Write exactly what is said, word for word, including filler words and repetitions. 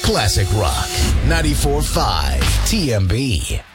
Classic Rock ninety-four point five T M B.